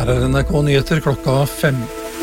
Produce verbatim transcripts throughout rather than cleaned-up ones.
Her er N R K Nyheter klokka fem.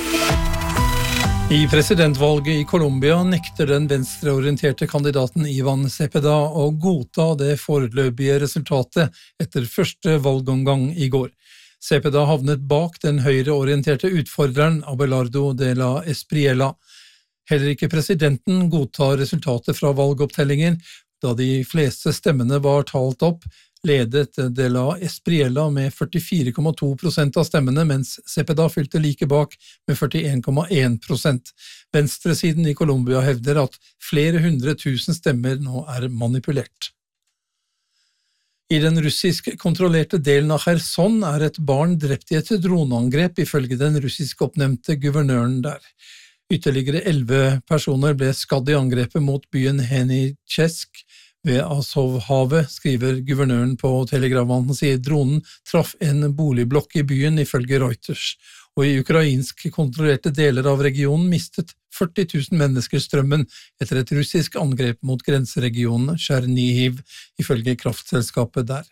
I presidentvalget i Colombia nekter den venstreorienterte kandidaten Ivan Cepeda å godta det foreløpige resultatet etter første valgomgang i går. Cepeda havnet bak den høyreorienterte utfordreren Abelardo de la Espriella. Heller ikke presidenten godtar resultatet fra valgopptellingen, da de fleste stemmene var talt opp, ledet de la Espriella med førtifire komma to prosent av stemmene, mens Cepeda fylte like bak med førtien komma en prosent. Venstresiden i Colombia hevder at flere hundre tusen stemmer nå er manipulert. I den russisk-kontrollerte delen av Kherson er et barn drept i et droneangrep ifølge den russisk-oppnevnte guvernøren der. Ytterligere elleve personer ble skadd i angrepet mot byen Henitchesk ved Azovhavet, skriver guvernøren på Telegram. Han sier dronen traff en boligblokk i byen ifølge Reuters, og i ukrainsk kontrollerte deler av regionen mistet førti tusen mennesker strømmen etter et russisk angrep mot grenseregionen Chernihiv, ifølge kraftselskapet der.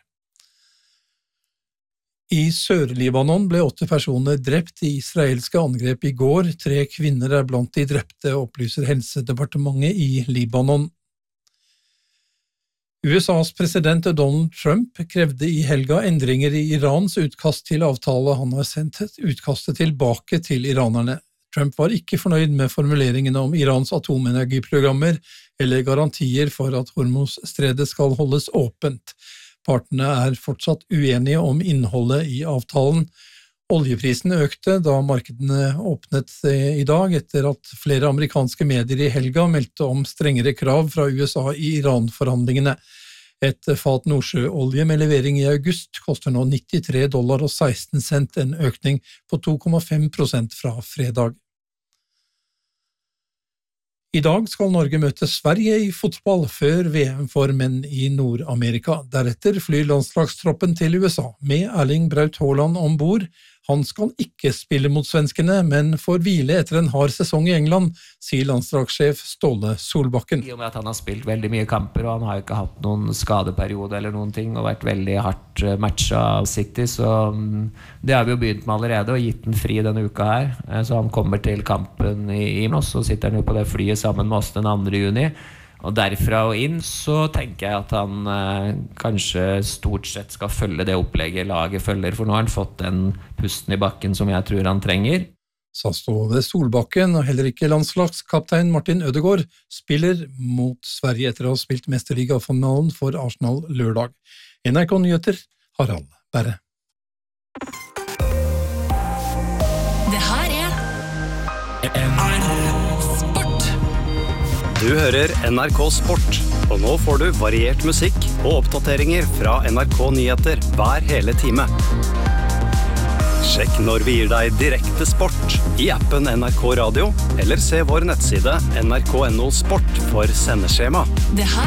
I Sør-Libanon ble åtte personer drept i israelske angrep i går. Tre kvinner er blant de drepte, opplyser helsedepartementet i Libanon. U S A's president Donald Trump krevde i helga endringer i Irans utkast til avtale. Han har sendt utkastet tilbake til iranerne. Trump var ikke fornøyd med formuleringene om Irans atomenergiprogrammer eller garantier for at Hormuz-stredet skal holdes åpent. Partene er fortsatt uenige om innholdet i avtalen. Oljeprisen økte da markedene åpnet i dag etter at flere amerikanske medier i helga meldte om strengere krav fra U S A i Iran-forhandlingene. Et fat nordsjøolje med levering i august koster nå nittitre dollar og seksten cent, en økning på to komma fem prosent fra fredag. I dag skal Norge møte Sverige i fotball før V M for menn i Nord-Amerika. Deretter flyr landslagstroppen til U S A med Erling Braut Haaland ombord. Han skal ikke spille mot svenskene, men får hvile etter en hard sesong i England, sier landslagssjef Ståle Solbakken. I og med at han har spilt veldig mye kamper, og han har jo ikke hatt noen skadeperiode eller noen ting, og vært veldig hardt matchet av City, så det har vi jo begynt med allerede, og gitt den fri denne uka her. Så han kommer til kampen i, i oss, og sitter han jo på det flyet sammen med oss den andre juni. Og derfra og inn så tenker jeg at han eh, kanskje stort sett skal følge det opplegget laget følger, for nå har han fått den pusten i bakken som jeg tror han trenger. Sa Ståle Solbakken, og heller ikke landslagskaptein Martin Ødegaard spiller mot Sverige etter å ha spilt mesterligafinalen for Arsenal lørdag. N R K Nyheter, Harald Berre. Det her er N R Sport. Du hører N R K Sport, og nå får du variert musikk og oppdateringer fra N R K Nyheter hver hele time. Sjekk når vi gir deg direkte sport i appen N R K Radio, eller se vår nettside N R K punktum N O Sport for sendeskjema. Det her